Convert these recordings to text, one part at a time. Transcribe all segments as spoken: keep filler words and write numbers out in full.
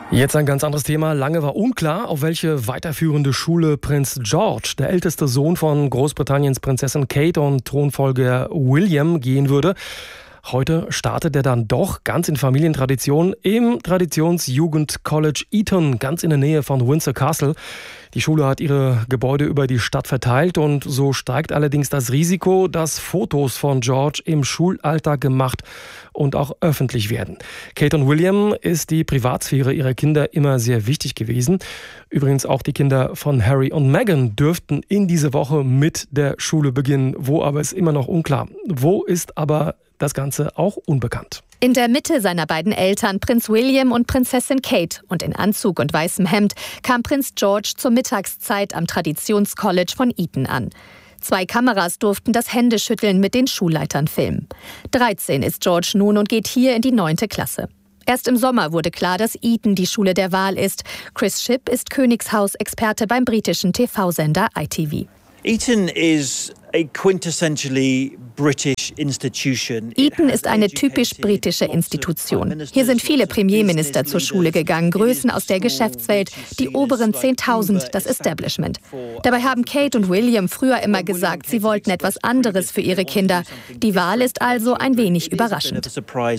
Jetzt ein ganz anderes Thema. Lange war unklar, auf welche weiterführende Schule Prinz George, der älteste Sohn von Großbritanniens Prinzessin Kate und Thronfolger William, gehen würde. Heute startet er dann doch ganz in Familientradition im Traditionsjugend-College Eton, ganz in der Nähe von Windsor Castle. Die Schule hat ihre Gebäude über die Stadt verteilt und so steigt allerdings das Risiko, dass Fotos von George im Schulalltag gemacht und auch öffentlich werden. Kate und William ist die Privatsphäre ihrer Kinder immer sehr wichtig gewesen. Übrigens auch die Kinder von Harry und Meghan dürften in dieser Woche mit der Schule beginnen. Wo aber ist immer noch unklar. Wo ist aber das Ganze auch unbekannt. In der Mitte seiner beiden Eltern, Prinz William und Prinzessin Kate, und in Anzug und weißem Hemd, kam Prinz George zur Mittagszeit am Traditionscollege von Eton an. Zwei Kameras durften das Händeschütteln mit den Schulleitern filmen. dreizehn ist George nun und geht hier in die neunte Klasse. Erst im Sommer wurde klar, dass Eton die Schule der Wahl ist. Chris Shipp ist Königshaus-Experte beim britischen T V-Sender I T V. Eton is a quintessentially British institution. Eton ist eine typisch britische Institution. Hier sind viele Premierminister zur Schule gegangen, Größen aus der Geschäftswelt, die oberen zehntausend, das Establishment. Dabei haben Kate und William früher immer gesagt, sie wollten etwas anderes für ihre Kinder. Die Wahl ist also ein wenig überraschend.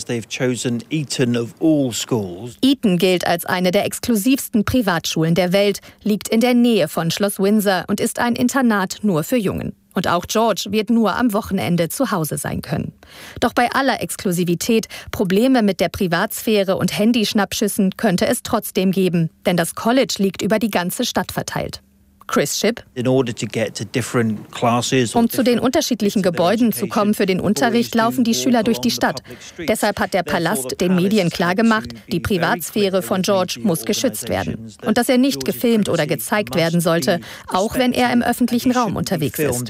Eton gilt als eine der exklusivsten Privatschulen der Welt, liegt in der Nähe von Schloss Windsor und ist ein Internat nur für Jungen. Und auch George wird nur am Wochenende zu Hause sein können. Doch bei aller Exklusivität, Probleme mit der Privatsphäre und Handyschnappschüssen könnte es trotzdem geben, denn das College liegt über die ganze Stadt verteilt. Chris Shipp. Um zu den unterschiedlichen Gebäuden zu kommen für den Unterricht, laufen die Schüler durch die Stadt. Deshalb hat der Palast den Medien klargemacht, die Privatsphäre von George muss geschützt werden. Und dass er nicht gefilmt oder gezeigt werden sollte, auch wenn er im öffentlichen Raum unterwegs ist.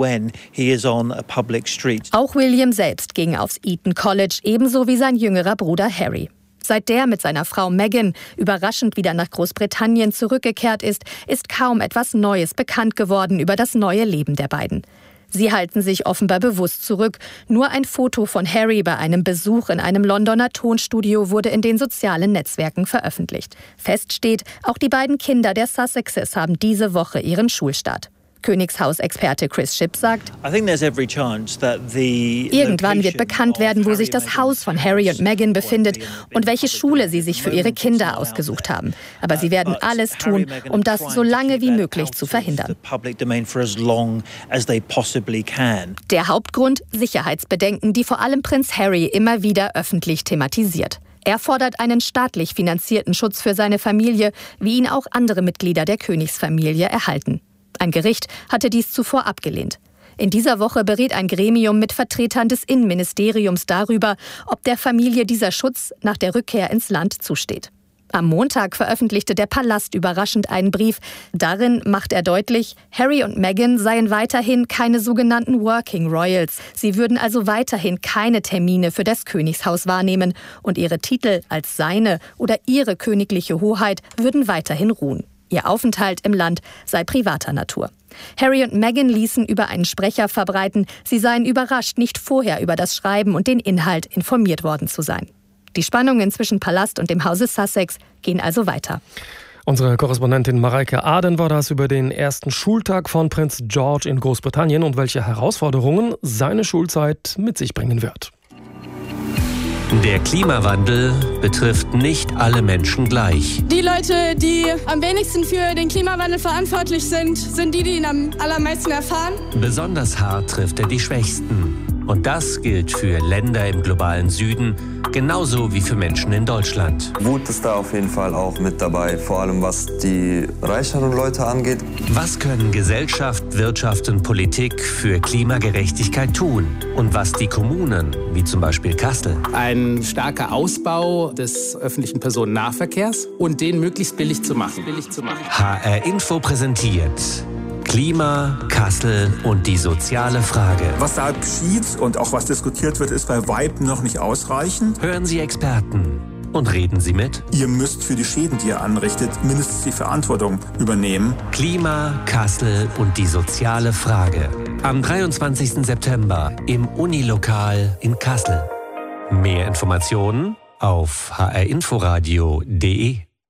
Auch William selbst ging aufs Eton College, ebenso wie sein jüngerer Bruder Harry. Seit der mit seiner Frau Meghan überraschend wieder nach Großbritannien zurückgekehrt ist, ist kaum etwas Neues bekannt geworden über das neue Leben der beiden. Sie halten sich offenbar bewusst zurück. Nur ein Foto von Harry bei einem Besuch in einem Londoner Tonstudio wurde in den sozialen Netzwerken veröffentlicht. Fest steht, auch die beiden Kinder der Sussexes haben diese Woche ihren Schulstart. Königshausexperte Chris Shipp sagt, irgendwann wird bekannt werden, wo sich das Haus von Harry und Meghan befindet und welche Schule sie sich für ihre Kinder ausgesucht haben. Aber sie werden alles tun, um das so lange wie möglich zu verhindern. Der Hauptgrund: Sicherheitsbedenken, die vor allem Prinz Harry immer wieder öffentlich thematisiert. Er fordert einen staatlich finanzierten Schutz für seine Familie, wie ihn auch andere Mitglieder der Königsfamilie erhalten. Ein Gericht hatte dies zuvor abgelehnt. In dieser Woche berät ein Gremium mit Vertretern des Innenministeriums darüber, ob der Familie dieser Schutz nach der Rückkehr ins Land zusteht. Am Montag veröffentlichte der Palast überraschend einen Brief. Darin macht er deutlich, Harry und Meghan seien weiterhin keine sogenannten Working Royals. Sie würden also weiterhin keine Termine für das Königshaus wahrnehmen und ihre Titel als seine oder ihre königliche Hoheit würden weiterhin ruhen. Ihr Aufenthalt im Land sei privater Natur. Harry und Meghan ließen über einen Sprecher verbreiten, sie seien überrascht, nicht vorher über das Schreiben und den Inhalt informiert worden zu sein. Die Spannungen zwischen Palast und dem Hause Sussex gehen also weiter. Unsere Korrespondentin Mareike Aden war das über den ersten Schultag von Prinz George in Großbritannien und welche Herausforderungen seine Schulzeit mit sich bringen wird. Der Klimawandel betrifft nicht alle Menschen gleich. Die Leute, die am wenigsten für den Klimawandel verantwortlich sind, sind die, die ihn am allermeisten erfahren. Besonders hart trifft er die Schwächsten. Und das gilt für Länder im globalen Süden, genauso wie für Menschen in Deutschland. Wut ist da auf jeden Fall auch mit dabei, vor allem was die reicheren Leute angeht. Was können Gesellschaft, Wirtschaft und Politik für Klimagerechtigkeit tun? Und was die Kommunen, wie zum Beispiel Kassel? Ein starker Ausbau des öffentlichen Personennahverkehrs und den möglichst billig zu machen. Billig zu machen. H R Info präsentiert Klima, Kassel und die soziale Frage. Was da geschieht und auch was diskutiert wird, ist bei weitem noch nicht ausreichend. Hören Sie Experten und reden Sie mit. Ihr müsst für die Schäden, die ihr anrichtet, mindestens die Verantwortung übernehmen. Klima, Kassel und die soziale Frage. Am dreiundzwanzigsten September im Unilokal in Kassel. Mehr Informationen auf h r inforadio punkt d e.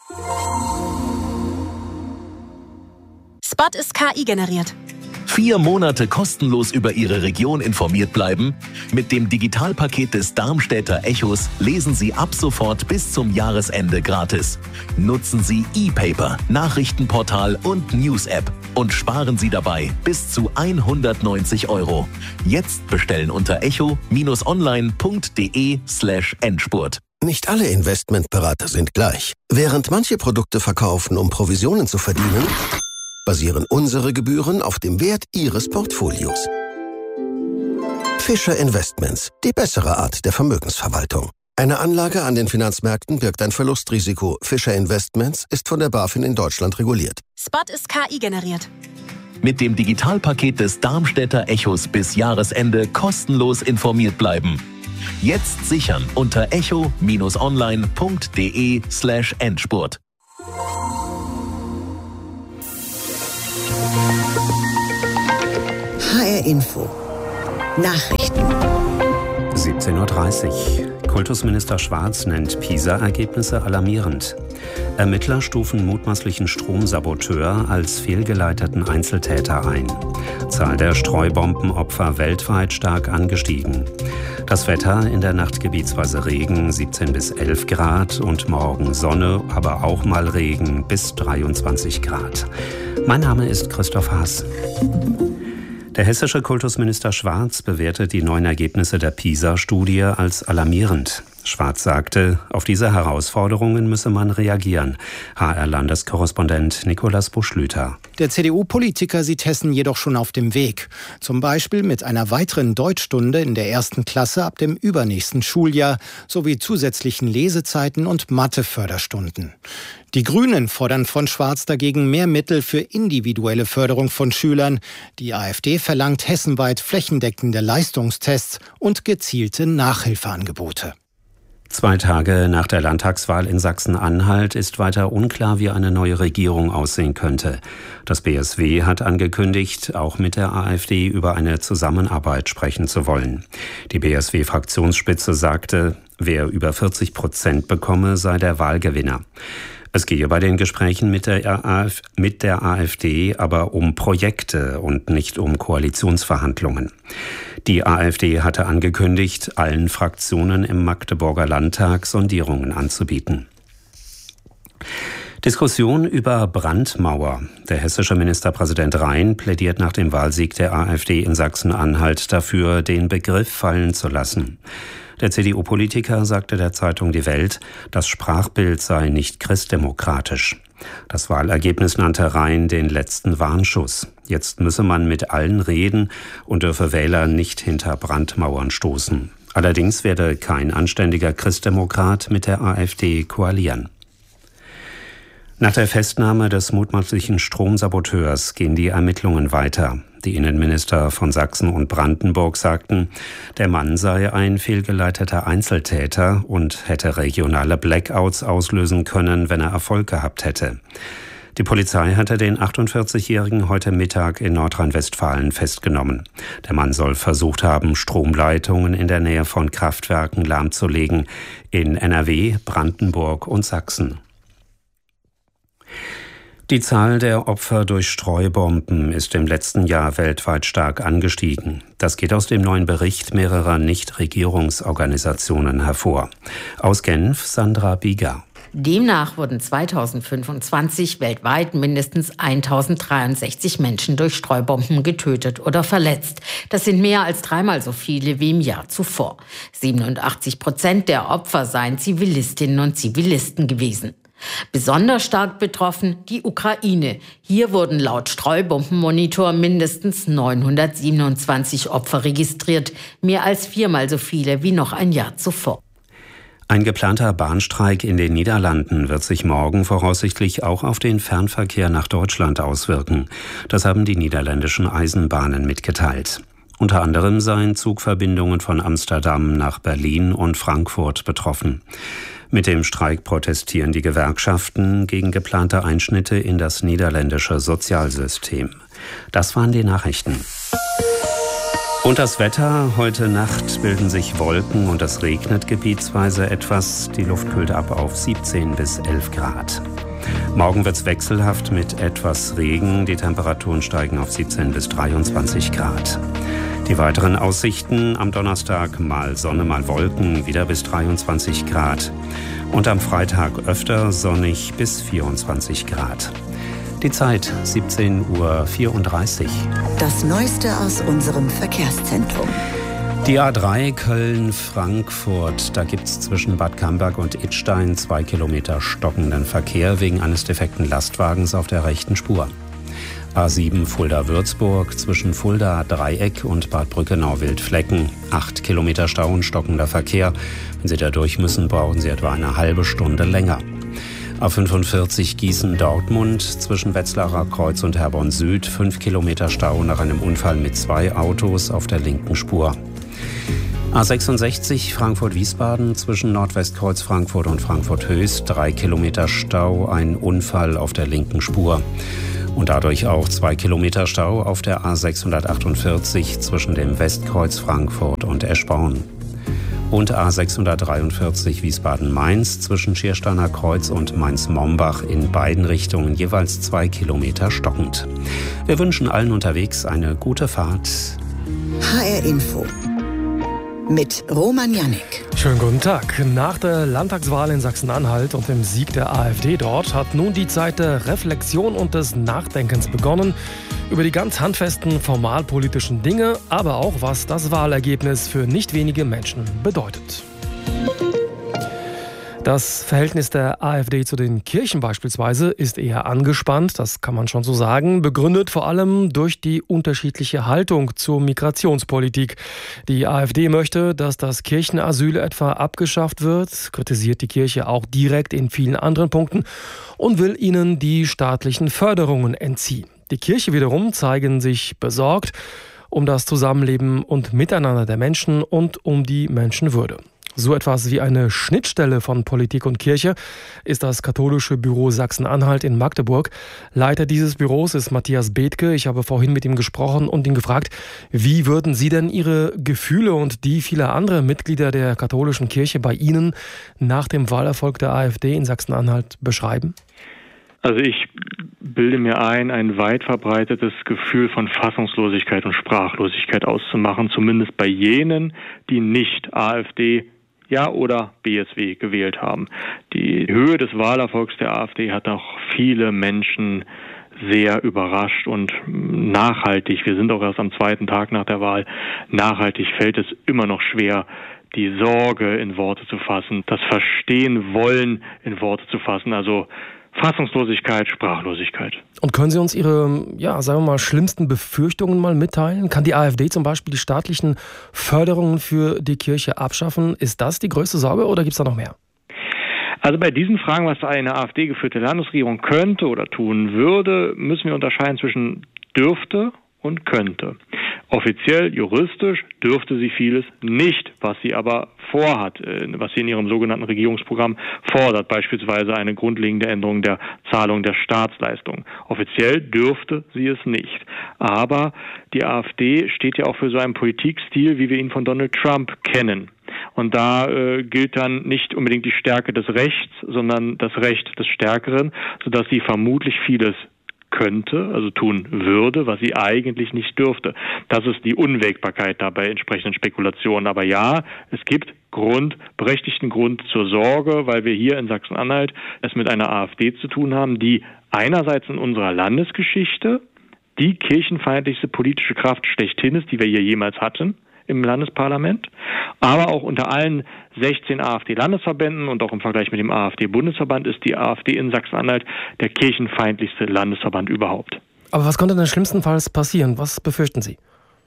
Spot ist K I generiert. Vier Monate kostenlos über Ihre Region informiert bleiben? Mit dem Digitalpaket des Darmstädter Echos lesen Sie ab sofort bis zum Jahresende gratis. Nutzen Sie E-Paper, Nachrichtenportal und News-App und sparen Sie dabei bis zu hundertneunzig Euro. Jetzt bestellen unter echo-online.de slash Endspurt. Nicht alle Investmentberater sind gleich. Während manche Produkte verkaufen, um Provisionen zu verdienen, basieren unsere Gebühren auf dem Wert Ihres Portfolios. Fischer Investments, die bessere Art der Vermögensverwaltung. Eine Anlage an den Finanzmärkten birgt ein Verlustrisiko. Fischer Investments ist von der BaFin in Deutschland reguliert. Spot ist K I generiert. Mit dem Digitalpaket des Darmstädter Echos bis Jahresende kostenlos informiert bleiben. Jetzt sichern unter echo-online.de slash Endspurt. H R Info Nachrichten. siebzehn Uhr dreißig. Kultusminister Schwarz nennt PISA-Ergebnisse alarmierend. Ermittler stufen mutmaßlichen Stromsaboteur als fehlgeleiteten Einzeltäter ein. Zahl der Streubombenopfer weltweit stark angestiegen. Das Wetter: in der Nacht gebietsweise Regen, siebzehn bis elf Grad, und morgen Sonne, aber auch mal Regen, bis dreiundzwanzig Grad. Mein Name ist Christoph Haas. Der hessische Kultusminister Schwarz bewertet die neuen Ergebnisse der PISA-Studie als alarmierend. Schwarz sagte, auf diese Herausforderungen müsse man reagieren. H R-Landeskorrespondent Nikolaus Buschlüter. Der C D U-Politiker sieht Hessen jedoch schon auf dem Weg. Zum Beispiel mit einer weiteren Deutschstunde in der ersten Klasse ab dem übernächsten Schuljahr sowie zusätzlichen Lesezeiten und Matheförderstunden. Die Grünen fordern von Schwarz dagegen mehr Mittel für individuelle Förderung von Schülern. Die AfD verlangt hessenweit flächendeckende Leistungstests und gezielte Nachhilfeangebote. Zwei Tage nach der Landtagswahl in Sachsen-Anhalt ist weiter unklar, wie eine neue Regierung aussehen könnte. Das B S W hat angekündigt, auch mit der AfD über eine Zusammenarbeit sprechen zu wollen. Die B S W-Fraktionsspitze sagte, wer über vierzig Prozent bekomme, sei der Wahlgewinner. Es gehe bei den Gesprächen mit der, AfD, mit der AfD aber um Projekte und nicht um Koalitionsverhandlungen. Die AfD hatte angekündigt, allen Fraktionen im Magdeburger Landtag Sondierungen anzubieten. Diskussion über Brandmauer. Der hessische Ministerpräsident Rhein plädiert nach dem Wahlsieg der AfD in Sachsen-Anhalt dafür, den Begriff fallen zu lassen. Der C D U-Politiker sagte der Zeitung Die Welt, das Sprachbild sei nicht christdemokratisch. Das Wahlergebnis nannte Rhein den letzten Warnschuss. Jetzt müsse man mit allen reden und dürfe Wähler nicht hinter Brandmauern stoßen. Allerdings werde kein anständiger Christdemokrat mit der AfD koalieren. Nach der Festnahme des mutmaßlichen Stromsaboteurs gehen die Ermittlungen weiter. Die Innenminister von Sachsen und Brandenburg sagten, der Mann sei ein fehlgeleiteter Einzeltäter und hätte regionale Blackouts auslösen können, wenn er Erfolg gehabt hätte. Die Polizei hatte den achtundvierzigjährigen heute Mittag in Nordrhein-Westfalen festgenommen. Der Mann soll versucht haben, Stromleitungen in der Nähe von Kraftwerken lahmzulegen in N R W, Brandenburg und Sachsen. Die Zahl der Opfer durch Streubomben ist im letzten Jahr weltweit stark angestiegen. Das geht aus dem neuen Bericht mehrerer Nichtregierungsorganisationen hervor. Aus Genf Sandra Bieger. Demnach wurden zweitausendfünfundzwanzig weltweit mindestens eintausenddreiundsechzig Menschen durch Streubomben getötet oder verletzt. Das sind mehr als dreimal so viele wie im Jahr zuvor. siebenundachtzig Prozent der Opfer seien Zivilistinnen und Zivilisten gewesen. Besonders stark betroffen die Ukraine. Hier wurden laut Streubombenmonitor mindestens neunhundertsiebenundzwanzig Opfer registriert, mehr als viermal so viele wie noch ein Jahr zuvor. Ein geplanter Bahnstreik in den Niederlanden wird sich morgen voraussichtlich auch auf den Fernverkehr nach Deutschland auswirken. Das haben die niederländischen Eisenbahnen mitgeteilt. Unter anderem seien Zugverbindungen von Amsterdam nach Berlin und Frankfurt betroffen. Mit dem Streik protestieren die Gewerkschaften gegen geplante Einschnitte in das niederländische Sozialsystem. Das waren die Nachrichten. Und das Wetter, heute Nacht bilden sich Wolken und es regnet gebietsweise etwas. Die Luft kühlt ab auf siebzehn bis elf Grad. Morgen wird es wechselhaft mit etwas Regen. Die Temperaturen steigen auf siebzehn bis dreiundzwanzig Grad. Die weiteren Aussichten: am Donnerstag mal Sonne, mal Wolken, wieder bis dreiundzwanzig Grad. Und am Freitag öfter sonnig bis vierundzwanzig Grad. Die Zeit siebzehn Uhr vierunddreißig. Das Neueste aus unserem Verkehrszentrum. Die A drei Köln-Frankfurt. Da gibt es zwischen Bad Camberg und Idstein zwei Kilometer stockenden Verkehr wegen eines defekten Lastwagens auf der rechten Spur. A sieben Fulda-Würzburg zwischen Fulda-Dreieck und Bad Brückenau-Wildflecken. Acht Kilometer Stau und stockender Verkehr. Wenn Sie da durch müssen, brauchen Sie etwa eine halbe Stunde länger. A fünfundvierzig Gießen-Dortmund zwischen Wetzlarer Kreuz und Herborn Süd. Fünf Kilometer Stau nach einem Unfall mit zwei Autos auf der linken Spur. A sechsundsechzig Frankfurt-Wiesbaden zwischen Nordwestkreuz Frankfurt und Frankfurt-Höchst. Drei Kilometer Stau, ein Unfall auf der linken Spur. Und dadurch auch zwei Kilometer Stau auf der A sechshundertachtundvierzig zwischen dem Westkreuz Frankfurt und Eschborn. Und A sechshundertdreiundvierzig Wiesbaden-Mainz zwischen Schiersteiner Kreuz und Mainz-Mombach in beiden Richtungen jeweils zwei Kilometer stockend. Wir wünschen allen unterwegs eine gute Fahrt. H R Info mit Roman Jannik. Schönen guten Tag. Nach der Landtagswahl in Sachsen-Anhalt und dem Sieg der AfD dort hat nun die Zeit der Reflexion und des Nachdenkens begonnen über die ganz handfesten formalpolitischen Dinge, aber auch was das Wahlergebnis für nicht wenige Menschen bedeutet. Das Verhältnis der AfD zu den Kirchen beispielsweise ist eher angespannt, das kann man schon so sagen, begründet vor allem durch die unterschiedliche Haltung zur Migrationspolitik. Die AfD möchte, dass das Kirchenasyl etwa abgeschafft wird, kritisiert die Kirche auch direkt in vielen anderen Punkten und will ihnen die staatlichen Förderungen entziehen. Die Kirche wiederum zeigen sich besorgt um das Zusammenleben und Miteinander der Menschen und um die Menschenwürde. So etwas wie eine Schnittstelle von Politik und Kirche ist das katholische Büro Sachsen-Anhalt in Magdeburg. Leiter dieses Büros ist Matthias Bethke. Ich habe vorhin mit ihm gesprochen und ihn gefragt, wie würden Sie denn Ihre Gefühle und die vieler anderer Mitglieder der katholischen Kirche bei Ihnen nach dem Wahlerfolg der AfD in Sachsen-Anhalt beschreiben? Also ich bilde mir ein, ein weit verbreitetes Gefühl von Fassungslosigkeit und Sprachlosigkeit auszumachen, zumindest bei jenen, die nicht AfD ja oder B S W gewählt haben. Die Höhe des Wahlerfolgs der AfD hat auch viele Menschen sehr überrascht und nachhaltig, wir sind auch erst am zweiten Tag nach der Wahl, nachhaltig fällt es immer noch schwer, die Sorge in Worte zu fassen, das Verstehen wollen in Worte zu fassen, also Fassungslosigkeit, Sprachlosigkeit. Und können Sie uns Ihre, ja, sagen wir mal, schlimmsten Befürchtungen mal mitteilen? Kann die AfD zum Beispiel die staatlichen Förderungen für die Kirche abschaffen? Ist das die größte Sorge oder gibt es da noch mehr? Also bei diesen Fragen, was eine AfD-geführte Landesregierung könnte oder tun würde, müssen wir unterscheiden zwischen dürfte und könnte. Offiziell, juristisch dürfte sie vieles nicht, was sie aber vorhat, was sie in ihrem sogenannten Regierungsprogramm fordert, beispielsweise eine grundlegende Änderung der Zahlung der Staatsleistungen. Offiziell dürfte sie es nicht. Aber die AfD steht ja auch für so einen Politikstil, wie wir ihn von Donald Trump kennen. Und da äh, gilt dann nicht unbedingt die Stärke des Rechts, sondern das Recht des Stärkeren, sodass sie vermutlich vieles könnte, also tun würde, was sie eigentlich nicht dürfte. Das ist die Unwägbarkeit da bei entsprechenden Spekulationen. Aber ja, es gibt Grund, berechtigten Grund zur Sorge, weil wir hier in Sachsen-Anhalt es mit einer AfD zu tun haben, die einerseits in unserer Landesgeschichte die kirchenfeindlichste politische Kraft schlechthin ist, die wir hier jemals hatten im Landesparlament, aber auch unter allen sechzehn AfD-Landesverbänden und auch im Vergleich mit dem AfD-Bundesverband ist die AfD in Sachsen-Anhalt der kirchenfeindlichste Landesverband überhaupt. Aber was könnte denn schlimmstenfalls passieren? Was befürchten Sie?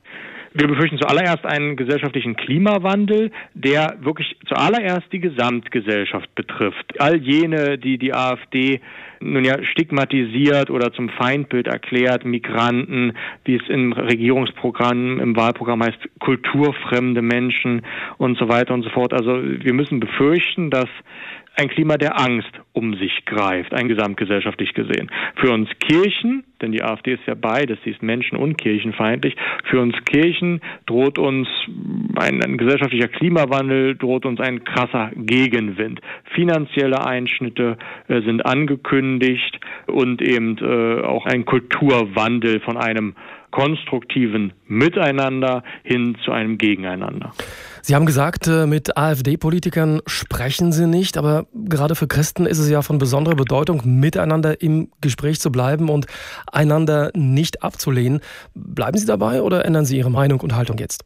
Wir befürchten zuallererst einen gesellschaftlichen Klimawandel, der wirklich zuallererst die Gesamtgesellschaft betrifft. All jene, die die AfD nun ja stigmatisiert oder zum Feindbild erklärt, Migranten, wie es im Regierungsprogramm, im Wahlprogramm heißt, kulturfremde Menschen und so weiter und so fort. Also wir müssen befürchten, dass ein Klima der Angst um sich greift, ein gesamtgesellschaftlich gesehen. Für uns Kirchen, denn die AfD ist ja beides, sie ist menschen- und kirchenfeindlich. Für uns Kirchen droht uns ein, ein gesellschaftlicher Klimawandel, droht uns ein krasser Gegenwind. Finanzielle Einschnitte äh, sind angekündigt und eben äh, auch ein Kulturwandel von einem konstruktiven Miteinander hin zu einem Gegeneinander. Sie haben gesagt, mit AfD-Politikern sprechen Sie nicht, aber gerade für Christen ist es ja von besonderer Bedeutung, miteinander im Gespräch zu bleiben und einander nicht abzulehnen. Bleiben Sie dabei oder ändern Sie Ihre Meinung und Haltung jetzt?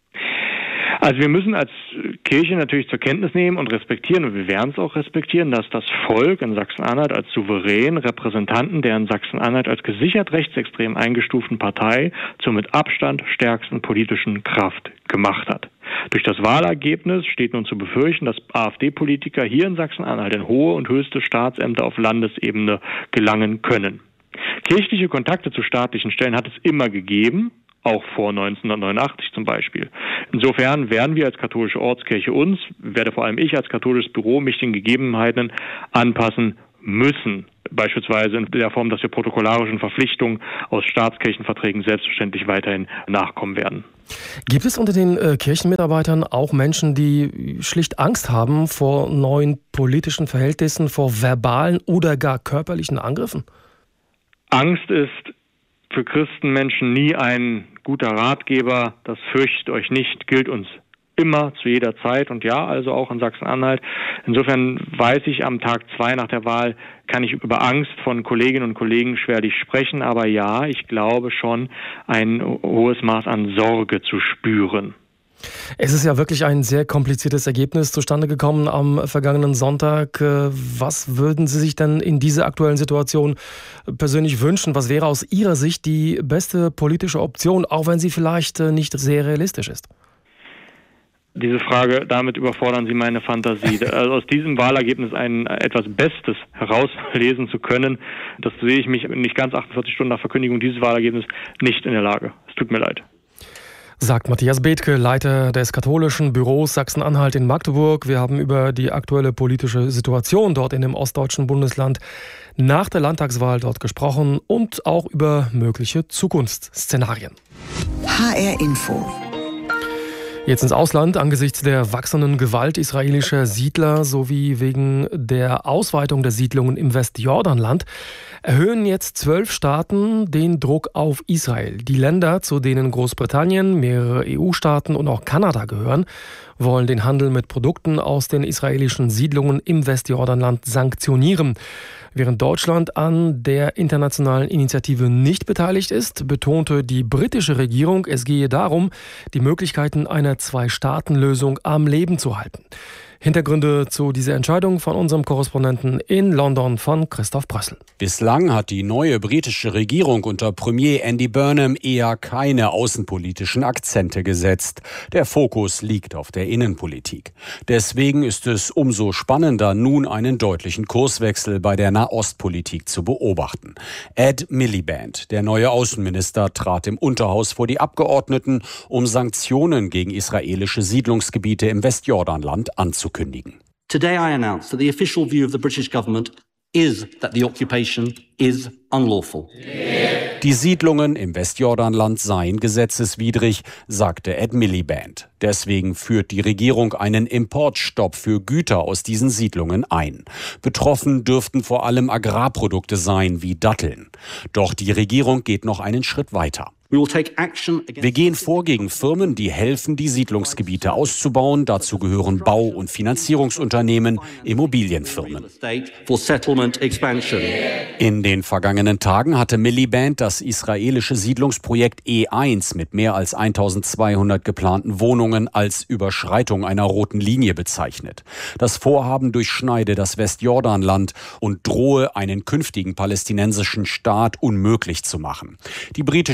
Also wir müssen als Kirche natürlich zur Kenntnis nehmen und respektieren, und wir werden es auch respektieren, dass das Volk in Sachsen-Anhalt als souverän Repräsentanten der in Sachsen-Anhalt als gesichert rechtsextrem eingestuften Partei zur mit Abstand stärksten politischen Kraft gemacht hat. Durch das Wahlergebnis steht nun zu befürchten, dass AfD-Politiker hier in Sachsen-Anhalt in hohe und höchste Staatsämter auf Landesebene gelangen können. Kirchliche Kontakte zu staatlichen Stellen hat es immer gegeben, auch vor neunzehnhundertneunundachtzig zum Beispiel. Insofern werden wir als katholische Ortskirche uns, werde vor allem ich als katholisches Büro, mich den Gegebenheiten anpassen müssen. Beispielsweise in der Form, dass wir protokollarischen Verpflichtungen aus Staatskirchenverträgen selbstverständlich weiterhin nachkommen werden. Gibt es unter den äh, Kirchenmitarbeitern auch Menschen, die schlicht Angst haben vor neuen politischen Verhältnissen, vor verbalen oder gar körperlichen Angriffen? Angst ist für Christenmenschen nie ein guter Ratgeber. Das fürchtet euch nicht, gilt uns immer, zu jeder Zeit und ja, also auch in Sachsen-Anhalt. Insofern weiß ich, am Tag zwei nach der Wahl kann ich über Angst von Kolleginnen und Kollegen schwerlich sprechen, aber ja, ich glaube schon, ein hohes Maß an Sorge zu spüren. Es ist ja wirklich ein sehr kompliziertes Ergebnis zustande gekommen am vergangenen Sonntag. Was würden Sie sich denn in dieser aktuellen Situation persönlich wünschen? Was wäre aus Ihrer Sicht die beste politische Option, auch wenn sie vielleicht nicht sehr realistisch ist? Diese Frage, damit überfordern Sie meine Fantasie. Also aus diesem Wahlergebnis ein etwas Bestes herauslesen zu können, das sehe ich mich nicht ganz achtundvierzig Stunden nach Verkündigung dieses Wahlergebnisses nicht in der Lage. Es tut mir leid. Sagt Matthias Bethke, Leiter des katholischen Büros Sachsen-Anhalt in Magdeburg. Wir haben über die aktuelle politische Situation dort in dem ostdeutschen Bundesland nach der Landtagswahl dort gesprochen und auch über mögliche Zukunftsszenarien. H R Info. Jetzt ins Ausland. Angesichts der wachsenden Gewalt israelischer Siedler sowie wegen der Ausweitung der Siedlungen im Westjordanland erhöhen jetzt zwölf Staaten den Druck auf Israel. Die Länder, zu denen Großbritannien, mehrere E U-Staaten und auch Kanada gehören, wollen den Handel mit Produkten aus den israelischen Siedlungen im Westjordanland sanktionieren. Während Deutschland an der internationalen Initiative nicht beteiligt ist, betonte die britische Regierung, es gehe darum, die Möglichkeiten einer Zwei-Staaten-Lösung am Leben zu halten. Hintergründe zu dieser Entscheidung von unserem Korrespondenten in London, von Christoph Brössel. Bislang hat die neue britische Regierung unter Premier Andy Burnham eher keine außenpolitischen Akzente gesetzt. Der Fokus liegt auf der Innenpolitik. Deswegen ist es umso spannender, nun einen deutlichen Kurswechsel bei der Nahostpolitik zu beobachten. Ed Miliband, der neue Außenminister, trat im Unterhaus vor die Abgeordneten, um Sanktionen gegen israelische Siedlungsgebiete im Westjordanland anzukündigen. Today I announce that the official view of the British government is that the occupation is unlawful. Die Siedlungen im Westjordanland seien gesetzeswidrig, sagte Ed Miliband. Deswegen führt die Regierung einen Importstopp für Güter aus diesen Siedlungen ein. Betroffen dürften vor allem Agrarprodukte sein, wie Datteln. Doch die Regierung geht noch einen Schritt weiter. Wir gehen vor gegen Firmen, die helfen, die Siedlungsgebiete auszubauen. Dazu gehören Bau- und Finanzierungsunternehmen, Immobilienfirmen. In den vergangenen Tagen hatte Miliband das israelische Siedlungsprojekt E eins mit mehr als eintausendzweihundert geplanten Wohnungen als Überschreitung einer roten Linie bezeichnet. Das Vorhaben durchschneide das Westjordanland und drohe, einen künftigen palästinensischen Staat unmöglich zu machen. Die britische Regierung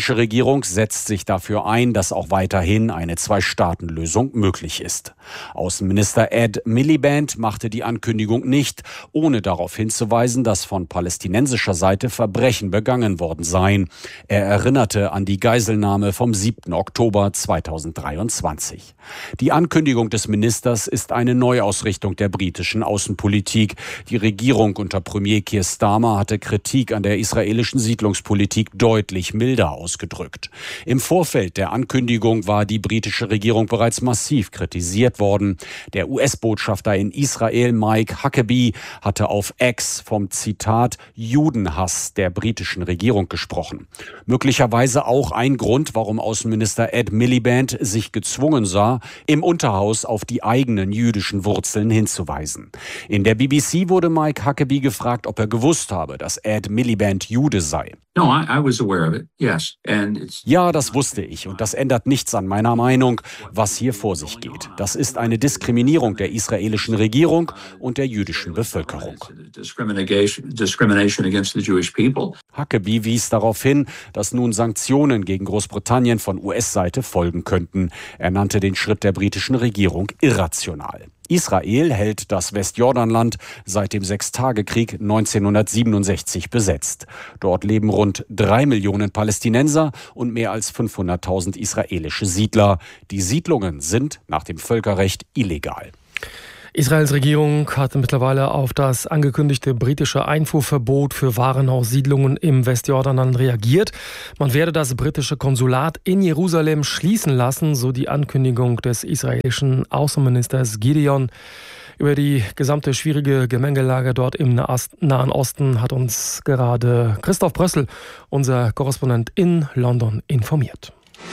Regierung setzt sich dafür ein, dass auch weiterhin eine Zwei-Staaten-Lösung möglich ist. Außenminister Ed Miliband machte die Ankündigung nicht, ohne darauf hinzuweisen, dass von palästinensischer Seite Verbrechen begangen worden seien. Er erinnerte an die Geiselnahme vom siebten Oktober zweitausenddreiundzwanzig. Die Ankündigung des Ministers ist eine Neuausrichtung der britischen Außenpolitik. Die Regierung unter Premier Keir Starmer hatte Kritik an der israelischen Siedlungspolitik deutlich milder ausgedrückt. Im Vorfeld der Ankündigung war die britische Regierung bereits massiv kritisiert worden. Der U S-Botschafter in Israel, Mike Huckabee, hatte auf X vom Zitat Judenhass der britischen Regierung gesprochen. Möglicherweise auch ein Grund, warum Außenminister Ed Miliband sich gezwungen sah, im Unterhaus auf die eigenen jüdischen Wurzeln hinzuweisen. In der B B C wurde Mike Huckabee gefragt, ob er gewusst habe, dass Ed Miliband Jude sei. No, I, I was aware of it. Yes. And it's Ja, das wusste ich und das ändert nichts an meiner Meinung, was hier vor sich geht. Das ist eine Diskriminierung der israelischen Regierung und der jüdischen Bevölkerung. discrimination, discrimination against the Jewish people. Huckabee wies darauf hin, dass nun Sanktionen gegen Großbritannien von U S-Seite folgen könnten. Er nannte den Schritt der britischen Regierung irrational. Israel hält das Westjordanland seit dem Sechstagekrieg neunzehnhundertsiebenundsechzig besetzt. Dort leben rund drei Millionen Palästinenser und mehr als fünfhunderttausend israelische Siedler. Die Siedlungen sind nach dem Völkerrecht illegal. Israels Regierung hat mittlerweile auf das angekündigte britische Einfuhrverbot für Warenhaussiedlungen im Westjordanland reagiert. Man werde das britische Konsulat in Jerusalem schließen lassen, so die Ankündigung des israelischen Außenministers Gideon. Über die gesamte schwierige Gemengelage dort im Nahen Osten hat uns gerade Christoph Brössel, unser Korrespondent in London, informiert.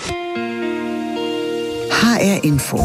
H R Info.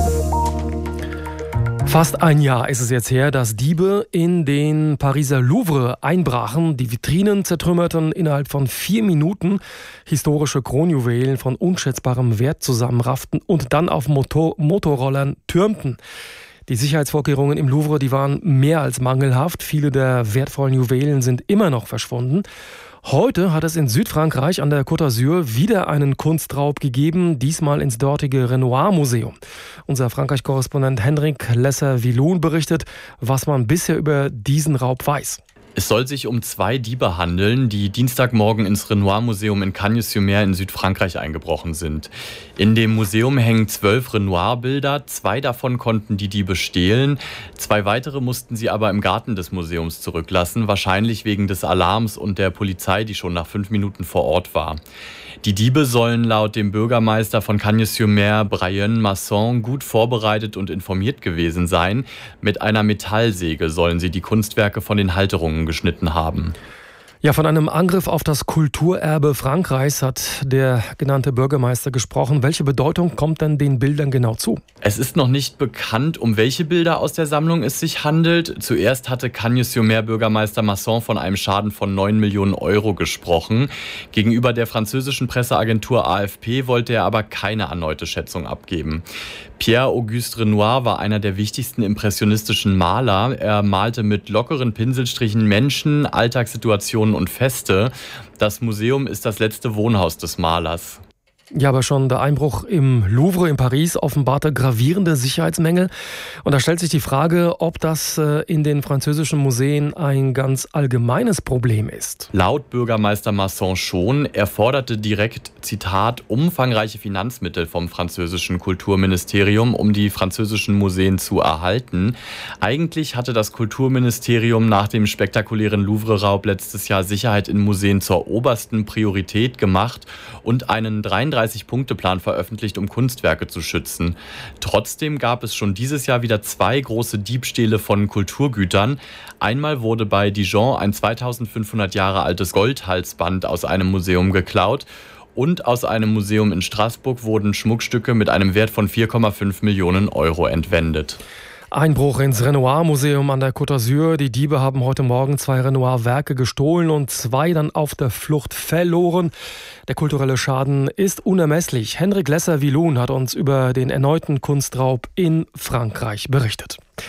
Fast ein Jahr ist es jetzt her, dass Diebe in den Pariser Louvre einbrachen, die Vitrinen zertrümmerten, innerhalb von vier Minuten historische Kronjuwelen von unschätzbarem Wert zusammenrafften und dann auf Motor- Motorrollern türmten. Die Sicherheitsvorkehrungen im Louvre, die waren mehr als mangelhaft. Viele der wertvollen Juwelen sind immer noch verschwunden. Heute hat es in Südfrankreich an der Côte d'Azur wieder einen Kunstraub gegeben, diesmal ins dortige Renoir-Museum. Unser Frankreich-Korrespondent Henrik Lesser-Villoun berichtet, was man bisher über diesen Raub weiß. Es soll sich um zwei Diebe handeln, die Dienstagmorgen ins Renoir-Museum in Cagnes-sur-Mer in Südfrankreich eingebrochen sind. In dem Museum hängen zwölf Renoir-Bilder, zwei davon konnten die Diebe stehlen, zwei weitere mussten sie aber im Garten des Museums zurücklassen, wahrscheinlich wegen des Alarms und der Polizei, die schon nach fünf Minuten vor Ort war. Die Diebe sollen laut dem Bürgermeister von Cagnes-sur-Mer, Brian Masson, gut vorbereitet und informiert gewesen sein. Mit einer Metallsäge sollen sie die Kunstwerke von den Halterungen geschnitten haben. Ja, von einem Angriff auf das Kulturerbe Frankreichs hat der genannte Bürgermeister gesprochen. Welche Bedeutung kommt denn den Bildern genau zu? Es ist noch nicht bekannt, um welche Bilder aus der Sammlung es sich handelt. Zuerst hatte Cagnes-sur-Mer Bürgermeister Masson von einem Schaden von neun Millionen Euro gesprochen. Gegenüber der französischen Presseagentur A F P wollte er aber keine erneute Schätzung abgeben. Pierre-Auguste Renoir war einer der wichtigsten impressionistischen Maler. Er malte mit lockeren Pinselstrichen Menschen, Alltagssituationen und Feste. Das Museum ist das letzte Wohnhaus des Malers. Ja, aber schon der Einbruch im Louvre in Paris offenbarte gravierende Sicherheitsmängel. Und da stellt sich die Frage, ob das in den französischen Museen ein ganz allgemeines Problem ist. Laut Bürgermeister Masson schon. Er forderte direkt, Zitat, umfangreiche Finanzmittel vom französischen Kulturministerium, um die französischen Museen zu erhalten. Eigentlich hatte das Kulturministerium nach dem spektakulären Louvre-Raub letztes Jahr Sicherheit in Museen zur obersten Priorität gemacht und einen dreiunddreißig-Punkte-Plan veröffentlicht, um Kunstwerke zu schützen. Trotzdem gab es schon dieses Jahr wieder zwei große Diebstähle von Kulturgütern. Einmal wurde bei Dijon ein zweitausendfünfhundert Jahre altes Goldhalsband aus einem Museum geklaut und aus einem Museum in Straßburg wurden Schmuckstücke mit einem Wert von vier Komma fünf Millionen Euro entwendet. Einbruch ins Renoir-Museum an der Côte d'Azur. Die Diebe haben heute Morgen zwei Renoir-Werke gestohlen und zwei dann auf der Flucht verloren. Der kulturelle Schaden ist unermesslich. Henrik Lesser-Villoun hat uns über den erneuten Kunstraub in Frankreich berichtet.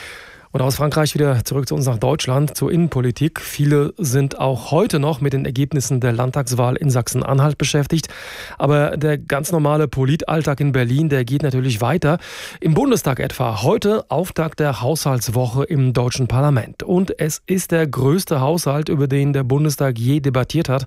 Und aus Frankreich wieder zurück zu uns nach Deutschland, zur Innenpolitik. Viele sind auch heute noch mit den Ergebnissen der Landtagswahl in Sachsen-Anhalt beschäftigt. Aber der ganz normale Politalltag in Berlin, der geht natürlich weiter. Im Bundestag etwa. Heute Auftakt der Haushaltswoche im deutschen Parlament. Und es ist der größte Haushalt, über den der Bundestag je debattiert hat.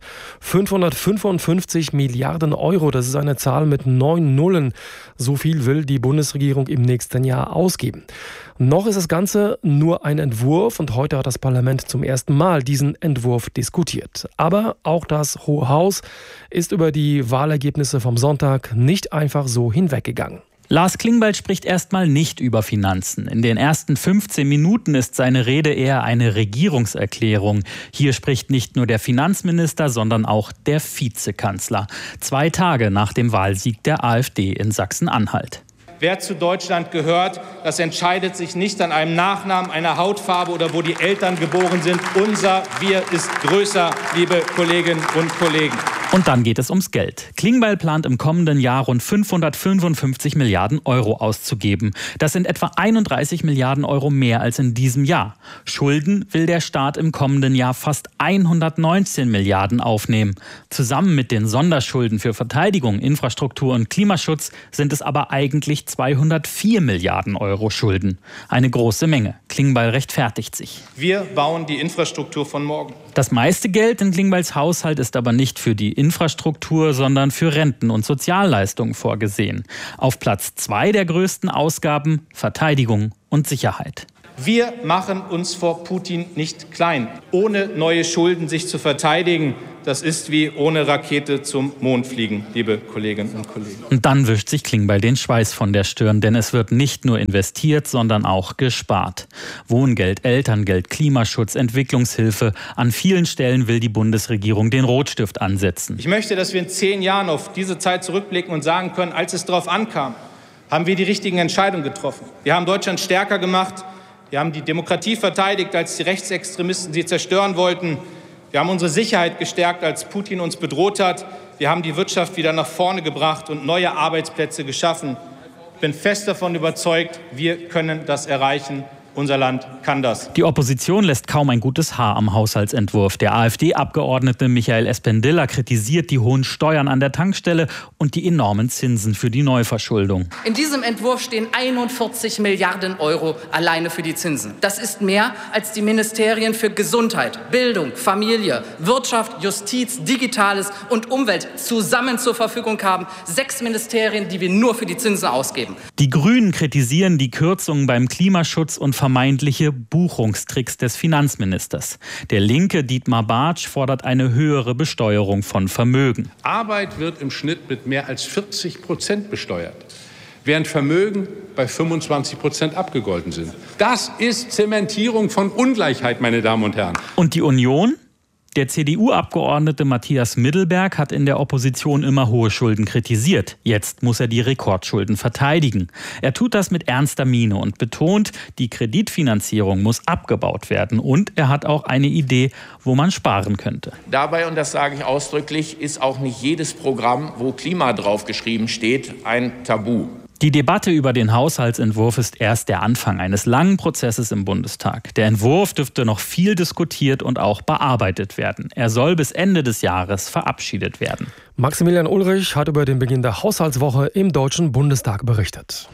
fünfhundertfünfundfünfzig Milliarden Euro, das ist eine Zahl mit neun Nullen. So viel will die Bundesregierung im nächsten Jahr ausgeben. Noch ist das Ganze nur ein Entwurf und heute hat das Parlament zum ersten Mal diesen Entwurf diskutiert. Aber auch das Hohe Haus ist über die Wahlergebnisse vom Sonntag nicht einfach so hinweggegangen. Lars Klingbeil spricht erstmal nicht über Finanzen. In den ersten fünfzehn Minuten ist seine Rede eher eine Regierungserklärung. Hier spricht nicht nur der Finanzminister, sondern auch der Vizekanzler. Zwei Tage nach dem Wahlsieg der AfD in Sachsen-Anhalt. Wer zu Deutschland gehört, das entscheidet sich nicht an einem Nachnamen, einer Hautfarbe oder wo die Eltern geboren sind. Unser Wir ist größer, liebe Kolleginnen und Kollegen. Und dann geht es ums Geld. Klingbeil plant im kommenden Jahr rund fünfhundertfünfundfünfzig Milliarden Euro auszugeben. Das sind etwa einunddreißig Milliarden Euro mehr als in diesem Jahr. Schulden will der Staat im kommenden Jahr fast hundertneunzehn Milliarden aufnehmen. Zusammen mit den Sonderschulden für Verteidigung, Infrastruktur und Klimaschutz sind es aber eigentlich zweihundertvier Milliarden Euro Schulden. Eine große Menge. Klingbeil rechtfertigt sich. Wir bauen die Infrastruktur von morgen. Das meiste Geld in Klingbeils Haushalt ist aber nicht für die Infrastruktur, sondern für Renten und Sozialleistungen vorgesehen. Auf Platz zwei der größten Ausgaben Verteidigung und Sicherheit. Wir machen uns vor Putin nicht klein. Ohne neue Schulden sich zu verteidigen, das ist wie ohne Rakete zum Mond fliegen, liebe Kolleginnen und Kollegen. Und dann wischt sich Klingbeil den Schweiß von der Stirn, denn es wird nicht nur investiert, sondern auch gespart. Wohngeld, Elterngeld, Klimaschutz, Entwicklungshilfe. An vielen Stellen will die Bundesregierung den Rotstift ansetzen. Ich möchte, dass wir in zehn Jahren auf diese Zeit zurückblicken und sagen können, als es darauf ankam, haben wir die richtigen Entscheidungen getroffen. Wir haben Deutschland stärker gemacht. Wir haben die Demokratie verteidigt, als die Rechtsextremisten sie zerstören wollten. Wir haben unsere Sicherheit gestärkt, als Putin uns bedroht hat. Wir haben die Wirtschaft wieder nach vorne gebracht und neue Arbeitsplätze geschaffen. Ich bin fest davon überzeugt, wir können das erreichen. Unser Land kann das. Die Opposition lässt kaum ein gutes Haar am Haushaltsentwurf. Der AfD-Abgeordnete Michael Espendilla kritisiert die hohen Steuern an der Tankstelle und die enormen Zinsen für die Neuverschuldung. In diesem Entwurf stehen einundvierzig Milliarden Euro alleine für die Zinsen. Das ist mehr, als die Ministerien für Gesundheit, Bildung, Familie, Wirtschaft, Justiz, Digitales und Umwelt zusammen zur Verfügung haben. Sechs Ministerien, die wir nur für die Zinsen ausgeben. Die Grünen kritisieren die Kürzungen beim Klimaschutz und vermeintliche Buchungstricks des Finanzministers. Der linke Dietmar Bartsch fordert eine höhere Besteuerung von Vermögen. Arbeit wird im Schnitt mit mehr als vierzig Prozent besteuert, während Vermögen bei fünfundzwanzig Prozent abgegolten sind. Das ist Zementierung von Ungleichheit, meine Damen und Herren. Und die Union? Der C D U-Abgeordnete Matthias Middelberg hat in der Opposition immer hohe Schulden kritisiert. Jetzt muss er die Rekordschulden verteidigen. Er tut das mit ernster Miene und betont, die Kreditfinanzierung muss abgebaut werden. Und er hat auch eine Idee, wo man sparen könnte. Dabei, und das sage ich ausdrücklich, ist auch nicht jedes Programm, wo Klima draufgeschrieben steht, ein Tabu. Die Debatte über den Haushaltsentwurf ist erst der Anfang eines langen Prozesses im Bundestag. Der Entwurf dürfte noch viel diskutiert und auch bearbeitet werden. Er soll bis Ende des Jahres verabschiedet werden. Maximilian Ulrich hat über den Beginn der Haushaltswoche im Deutschen Bundestag berichtet.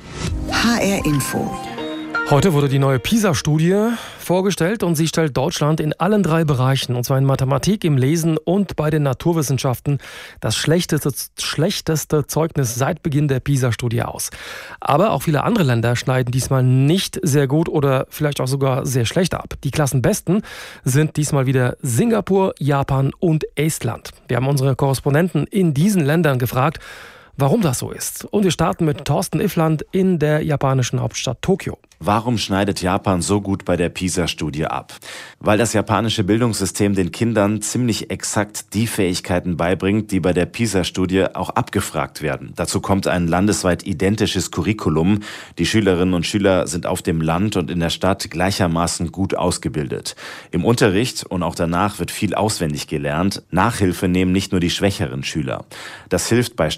H R Info. Heute wurde die neue PISA-Studie vorgestellt und sie stellt Deutschland in allen drei Bereichen, und zwar in Mathematik, im Lesen und bei den Naturwissenschaften, das schlechteste, schlechteste Zeugnis seit Beginn der PISA-Studie aus. Aber auch viele andere Länder schneiden diesmal nicht sehr gut oder vielleicht auch sogar sehr schlecht ab. Die Klassenbesten sind diesmal wieder Singapur, Japan und Estland. Wir haben unsere Korrespondenten in diesen Ländern gefragt, warum das so ist. Und wir starten mit Thorsten Iffland in der japanischen Hauptstadt Tokio. Warum schneidet Japan so gut bei der PISA-Studie ab? Weil das japanische Bildungssystem den Kindern ziemlich exakt die Fähigkeiten beibringt, die bei der PISA-Studie auch abgefragt werden. Dazu kommt ein landesweit identisches Curriculum. Die Schülerinnen und Schüler sind auf dem Land und in der Stadt gleichermaßen gut ausgebildet. Im Unterricht und auch danach wird viel auswendig gelernt. Nachhilfe nehmen nicht nur die schwächeren Schüler. Das hilft bei standardisierten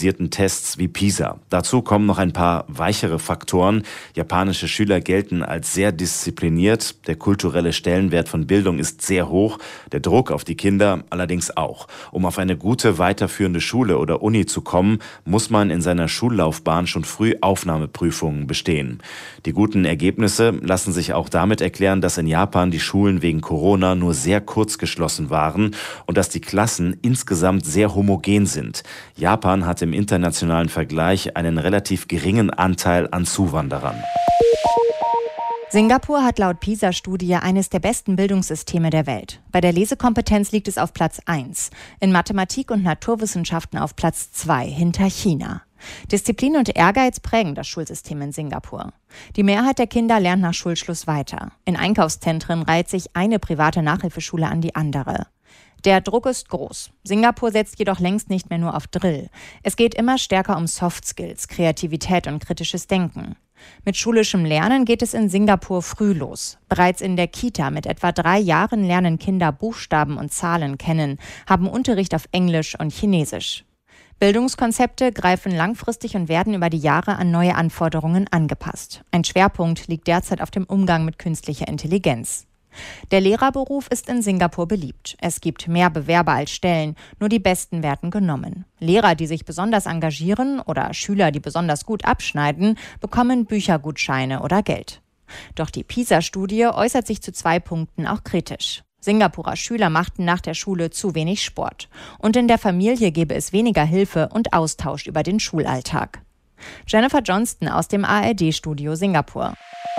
standardisierten Tests wie PISA. Dazu kommen noch ein paar weichere Faktoren. Japanische Schüler gelten als sehr diszipliniert. Der kulturelle Stellenwert von Bildung ist sehr hoch. Der Druck auf die Kinder allerdings auch. Um auf eine gute weiterführende Schule oder Uni zu kommen, muss man in seiner Schullaufbahn schon früh Aufnahmeprüfungen bestehen. Die guten Ergebnisse lassen sich auch damit erklären, dass in Japan die Schulen wegen Corona nur sehr kurz geschlossen waren und dass die Klassen insgesamt sehr homogen sind. Japan hat im internationalen Vergleich einen relativ geringen Anteil an Zuwanderern. Singapur hat laut PISA-Studie eines der besten Bildungssysteme der Welt. Bei der Lesekompetenz liegt es auf Platz eins, in Mathematik und Naturwissenschaften auf Platz zwei, hinter China. Disziplin und Ehrgeiz prägen das Schulsystem in Singapur. Die Mehrheit der Kinder lernt nach Schulschluss weiter. In Einkaufszentren reiht sich eine private Nachhilfeschule an die andere. Der Druck ist groß. Singapur setzt jedoch längst nicht mehr nur auf Drill. Es geht immer stärker um Soft Skills, Kreativität und kritisches Denken. Mit schulischem Lernen geht es in Singapur früh los. Bereits in der Kita mit etwa drei Jahren lernen Kinder Buchstaben und Zahlen kennen, haben Unterricht auf Englisch und Chinesisch. Bildungskonzepte greifen langfristig und werden über die Jahre an neue Anforderungen angepasst. Ein Schwerpunkt liegt derzeit auf dem Umgang mit künstlicher Intelligenz. Der Lehrerberuf ist in Singapur beliebt. Es gibt mehr Bewerber als Stellen, nur die Besten werden genommen. Lehrer, die sich besonders engagieren oder Schüler, die besonders gut abschneiden, bekommen Büchergutscheine oder Geld. Doch die PISA-Studie äußert sich zu zwei Punkten auch kritisch. Singapurer Schüler machten nach der Schule zu wenig Sport. Und in der Familie gebe es weniger Hilfe und Austausch über den Schulalltag. Jennifer Johnston aus dem A R D-Studio Singapur.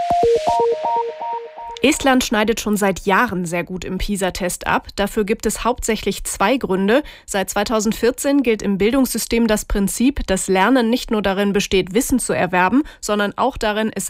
Estland schneidet schon seit Jahren sehr gut im PISA-Test ab. Dafür gibt es hauptsächlich zwei Gründe. Seit zweitausendvierzehn gilt im Bildungssystem das Prinzip, dass Lernen nicht nur darin besteht, Wissen zu erwerben, sondern auch darin, es